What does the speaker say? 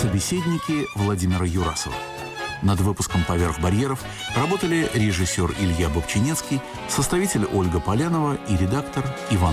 Собеседники Владимира Юрасова. Над выпуском «Поверх барьеров» работали режиссер Илья Бобчинецкий, составитель Ольга Полянова и редактор Иван